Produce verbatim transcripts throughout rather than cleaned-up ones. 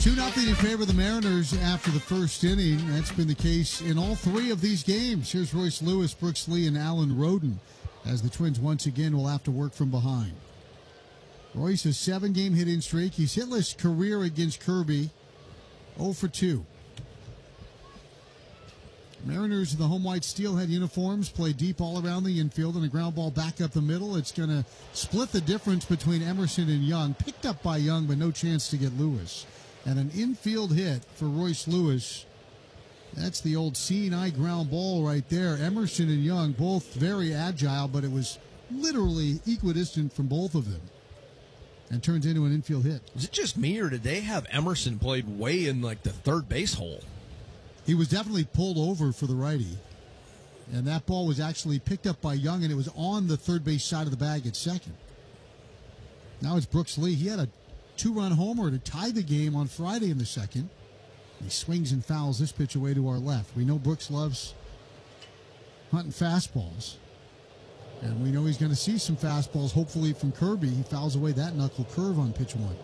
two nothing in favor of the Mariners after the first inning. That's been the case in all three of these games. Here's Royce Lewis, Brooks Lee, and Alan Roden as the Twins once again will have to work from behind. Royce, a seven-game hitting streak. He's hitless career against Kirby, oh for two. Mariners in the home white steelhead uniforms play deep all around the infield and a ground ball back up the middle. It's going to split the difference between Emerson and Young. Picked up by Young, but no chance to get Lewis. And an infield hit for Royce Lewis. That's the old seeing eye ground ball right there. Emerson and Young, both very agile, but it was literally equidistant from both of them. And turns into an infield hit. Was it just me, or did they have Emerson played way in like the third base hole? He was definitely pulled over for the righty. And that ball was actually picked up by Young, and it was on the third base side of the bag at second. Now it's Brooks Lee. He had a two-run homer to tie the game on Friday in the second. He swings and fouls this pitch away to our left. We know Brooks loves hunting fastballs. And we know he's going to see some fastballs, hopefully from Kirby. He fouls away that knuckle curve on pitch one.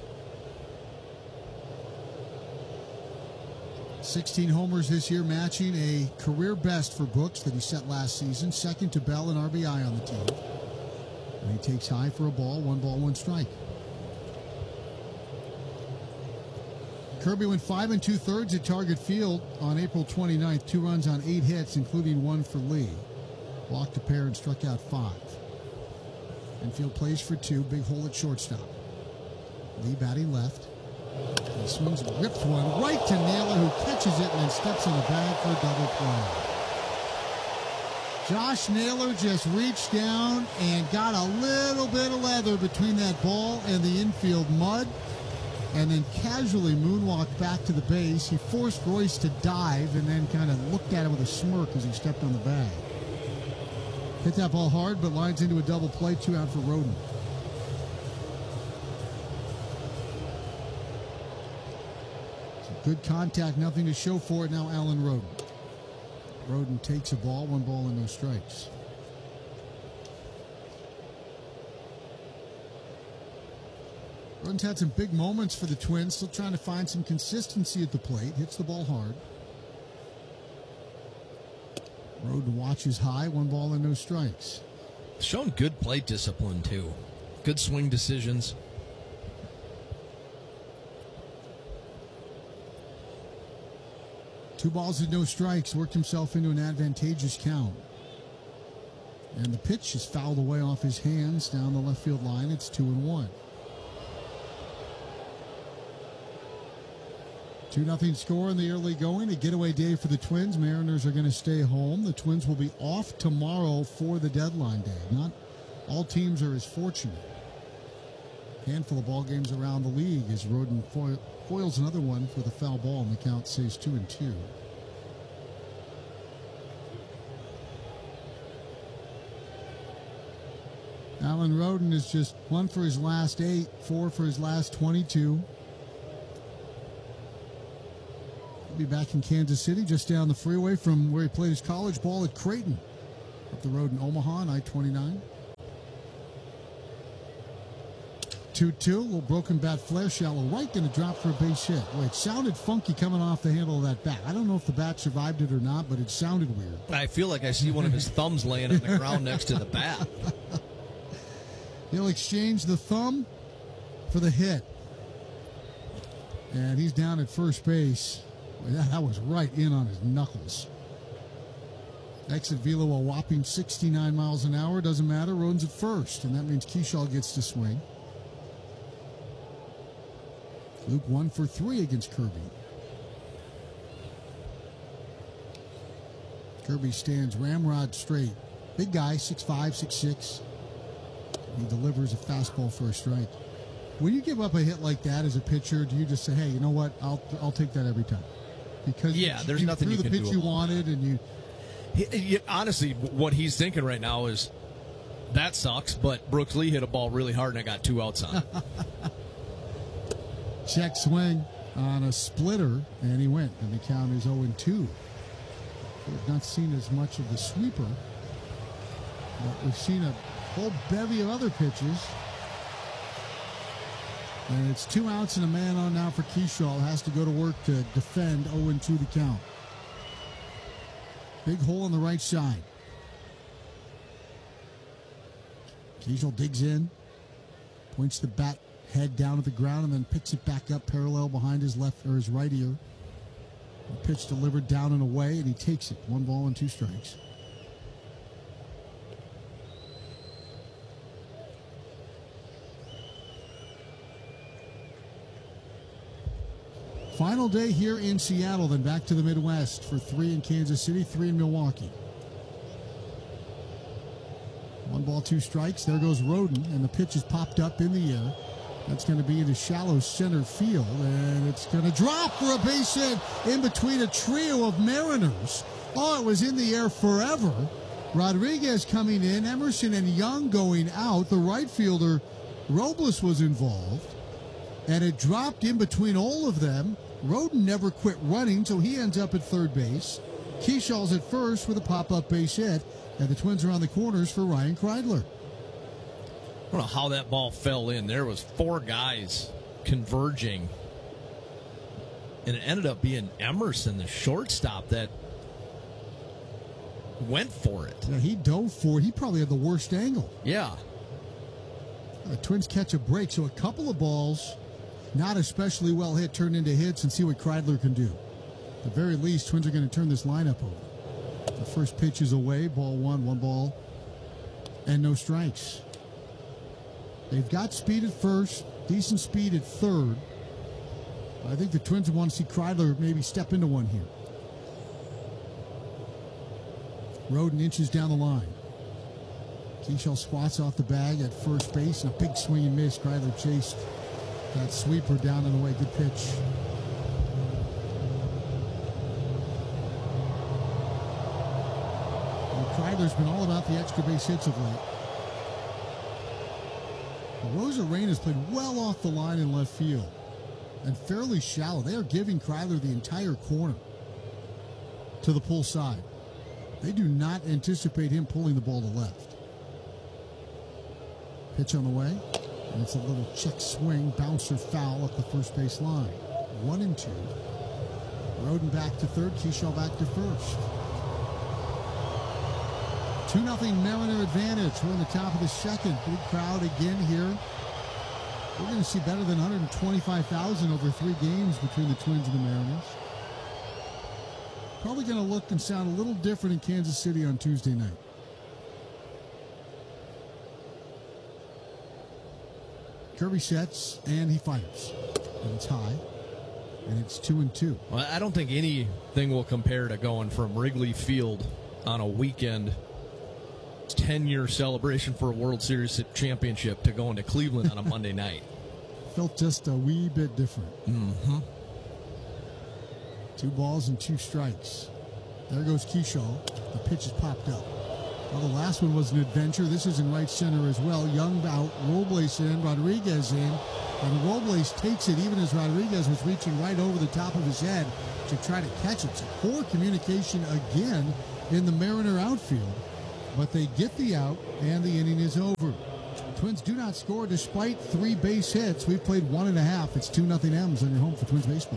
sixteen homers this year, matching a career best for Brooks that he set last season. Second to Bell and R B I on the team. And he takes high for a ball, one ball, one strike. Kirby went five and two-thirds at Target Field on April twenty-ninth. Two runs on eight hits, including one for Lee. Walked a pair and struck out five. Infield plays for two. Big hole at shortstop. Lee batting left. He swings and rips one right to Naylor, who catches it and then steps in the bag for a double play. Josh Naylor just reached down and got a little bit of leather between that ball and the infield mud, and then casually moonwalked back to the base. He forced Royce to dive and then kind of looked at him with a smirk as he stepped on the bag. Hit that ball hard, but lines into a double play, two out for Roden. Good contact, nothing to show for it. Now Alan Roden. Roden takes a ball, one ball and no strikes. Roden's had some big moments for the Twins, still trying to find some consistency at the plate. Hits the ball hard. Roden watches high, one ball and no strikes. Shown good plate discipline, too. Good swing decisions. Two balls and no strikes, worked himself into an advantageous count. And the pitch is fouled away off his hands down the left field line. It's two and one. two nothing score in the early going. A getaway day for the Twins. Mariners are going to stay home. The Twins will be off tomorrow for the deadline day. Not all teams are as fortunate. A handful of ball games around the league as Roden foil foils another one for the foul ball, and the count stays two and two. Alan Roden is just one for his last eight, four for his last twenty-two. He'll be back in Kansas City, just down the freeway from where he played his college ball at Creighton. Up the road in Omaha on I twenty-nine. two two, a little broken bat flare, shallow right, going to drop for a base hit. Boy, it sounded funky coming off the handle of that bat. I don't know if the bat survived it or not, but it sounded weird. I feel like I see one of his thumbs laying on the ground next to the bat. He'll exchange the thumb for the hit. And he's down at first base. Boy, that, that was right in on his knuckles. Exit velo a whopping sixty-nine miles an hour. Doesn't matter. Roden's at first, and that means Keyshaw gets to swing. Luke one for three against Kirby. Kirby stands ramrod straight. Big guy, six five, six six. He delivers a fastball for a strike. When you give up a hit like that as a pitcher, do you just say, hey, you know what, I'll I'll take that every time? Because yeah, you, there's you nothing threw you the can pitch do you wanted, and you... He, he, honestly, what he's thinking right now is, that sucks, but Brooks Lee hit a ball really hard and I got two outs on it. Check swing on a splitter, and he went, and the count is oh and two. We've not seen as much of the sweeper, but we've seen a whole bevy of other pitches. And it's two outs and a man on now for Keyshaw. Has to go to work to defend. oh and two to count. Big hole on the right side. Keyshaw digs in, points the bat head down at the ground, and then picks it back up parallel behind his left or his right ear. The pitch delivered down and away, and he takes it. One ball and two strikes. Final day here in Seattle, then back to the Midwest for three in Kansas City, three in Milwaukee. One ball, two strikes. There goes Roden, and the pitch is popped up in the air. That's going to be into shallow center field, and it's going to drop for a base hit in between a trio of Mariners. Oh, it was in the air forever. Rodriguez coming in, Emerson and Young going out. The right fielder, Robles, was involved, and it dropped in between all of them. Roden never quit running, so he ends up at third base. Keyshaw's at first with a pop-up base hit, and the Twins are on the corners for Ryan Kreidler. I don't know how that ball fell in. There was four guys converging, and it ended up being Emerson, the shortstop, that went for it. Yeah, he dove for it. He probably had the worst angle. Yeah. The Twins catch a break, so a couple of balls, not especially well hit, turned into hits, and see what Kreidler can do. At the very least, Twins are going to turn this lineup over. The first pitch is away, ball one, one ball, and no strikes. They've got speed at first, decent speed at third. But I think the Twins want to see Kreidler maybe step into one here. Roden inches down the line. Keyshaw squats off the bag at first base, and a big swing and miss. Kreidler chased that sweeper down and away. Good pitch. And Kreidler's been all about the extra base hits of late. Rosarena has played well off the line in left field and fairly shallow. They are giving Kreidler the entire corner to the pull side. They do not anticipate him pulling the ball to left. Pitch on the way, and it's a little check swing, bouncer foul up the first base line. One and two. Roden back to third, Keyshaw back to first. two nothing Mariner advantage. We're in the top of the second. Big crowd again here. We're going to see better than one hundred twenty-five thousand over three games between the Twins and the Mariners. Probably going to look and sound a little different in Kansas City on Tuesday night. Kirby sets, and he fires. And it's high. And it's two and two. Well, I don't think anything will compare to going from Wrigley Field on a weekend ten-year celebration for a World Series championship to going to Cleveland on a Monday night. Felt just a wee bit different. Mm-hmm. Two balls and two strikes. There goes Keyshaw. The pitch is popped up. Well, the last one was an adventure. This is in right center as well. Young out, Robles in, Rodriguez in. And Robles takes it even as Rodriguez was reaching right over the top of his head to try to catch it. So poor communication again in the Mariner outfield. But they get the out, and the inning is over. Twins do not score despite three base hits. We've played one and a half. It's two nothing M's on your home for Twins baseball.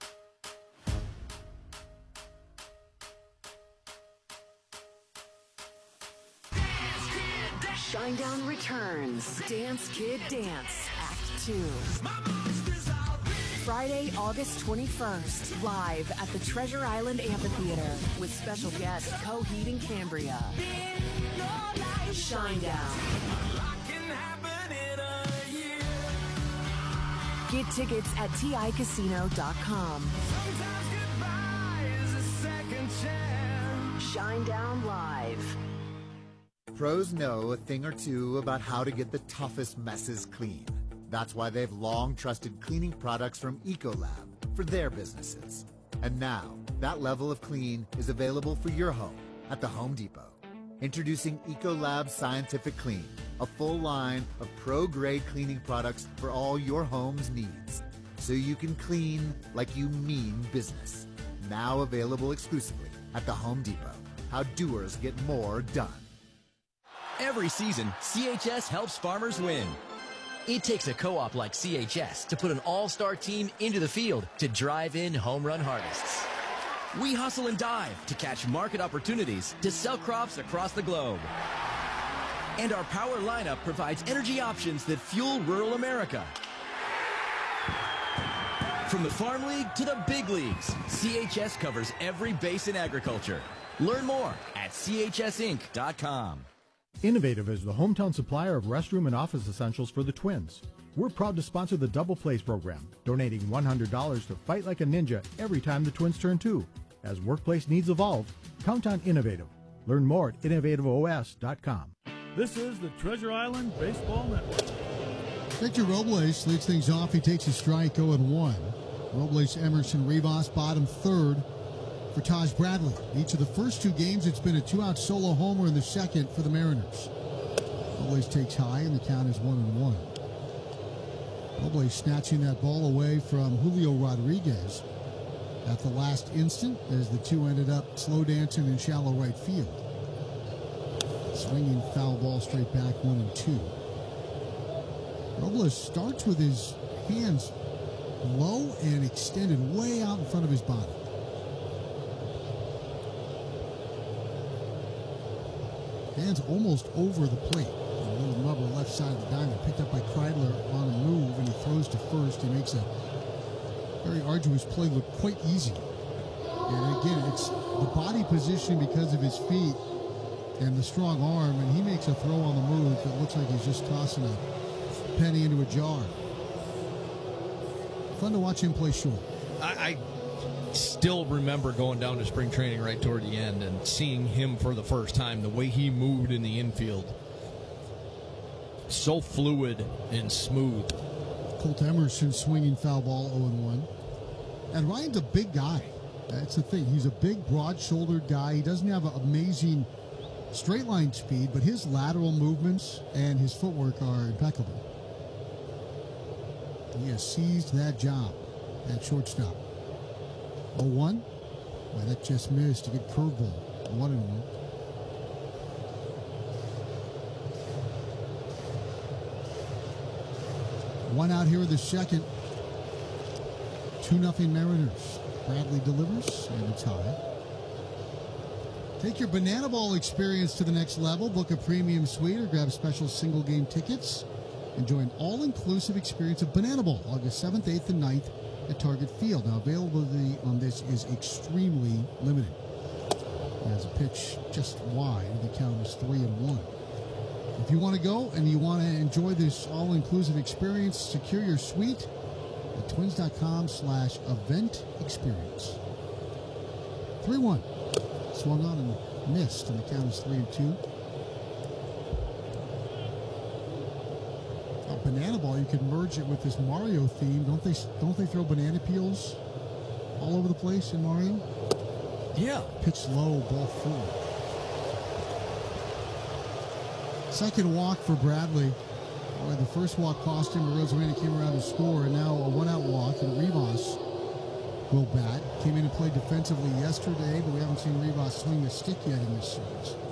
Shinedown returns. Dance Kid Dance, Act two. Friday, August twenty-first, live at the Treasure Island Amphitheater with special guest Coheed and Cambria. Shinedown. Get tickets at T I casino dot com. Shinedown Live. Pros know a thing or two about how to get the toughest messes clean. That's why they've long trusted cleaning products from Ecolab for their businesses. And now, that level of clean is available for your home at the Home Depot. Introducing Ecolab Scientific Clean, a full line of pro-grade cleaning products for all your home's needs. So you can clean like you mean business. Now available exclusively at the Home Depot. How doers get more done. Every season, C H S helps farmers win. It takes a co-op like C H S to put an all-star team into the field to drive in home run harvests. We hustle and dive to catch market opportunities to sell crops across the globe. And our power lineup provides energy options that fuel rural America. From the Farm League to the big leagues, C H S covers every base in agriculture. Learn more at C H S Inc dot com. Innovative is the hometown supplier of restroom and office essentials for the Twins. We're proud to sponsor the Double Plays program, donating one hundred dollars to fight like a ninja every time the Twins turn two. As workplace needs evolve, count on Innovative. Learn more at innovative O S dot com. This is the Treasure Island Baseball Network. Victor Robles leads things off. He takes a strike, oh and one. Robles, Emerson, Rivas, bottom third for Taj Bradley. Each of the first two games, it's been a two-out solo homer in the second for the Mariners. Robles takes high, and the count is one and one. Robles snatching that ball away from Julio Rodriguez at the last instant as the two ended up slow dancing in shallow right field. Swinging foul ball straight back, one and two. Robles starts with his hands low and extended way out in front of his body. Hands almost over the plate. A little rubber left side of the diamond, picked up by Kreidler on a move, and he throws to first. He makes a very arduous play look quite easy. And again, it's the body position because of his feet and the strong arm, and he makes a throw on the move that looks like he's just tossing a penny into a jar. Fun to watch him play short. I, I still remember going down to spring training right toward the end and seeing him for the first time, the way he moved in the infield. So fluid and smooth. Colt Emerson swinging foul ball, oh and one. And Ryan's a big guy. That's the thing. He's a big, broad-shouldered guy. He doesn't have amazing straight line speed, but his lateral movements and his footwork are impeccable. He has seized that job at shortstop. oh one. Well, that just missed. A good curveball. one and one. One out here in the second. two nothing Mariners. Bradley delivers, and it's high. Take your Banana Ball experience to the next level. Book a premium suite or grab special single game tickets. Enjoy an all-inclusive experience of Banana Ball August seventh, eighth, and ninth at Target Field. Now, availability on this is extremely limited. As a pitch just wide, the count is three and one. If you want to go and you want to enjoy this all-inclusive experience, secure your suite at twins.com slash event experience. three one. Swung on and missed, and the count is three and two. A Banana Ball, you could merge it with this Mario theme. Don't they don't they throw banana peels all over the place in Mario? Yeah. Pitch low, ball four. Second walk for Bradley. Boy, the first walk cost him, but Rosarena came around to score, and now a one-out walk, and Rivas will bat. Came in and played defensively yesterday, but we haven't seen Rivas swing the stick yet in this series.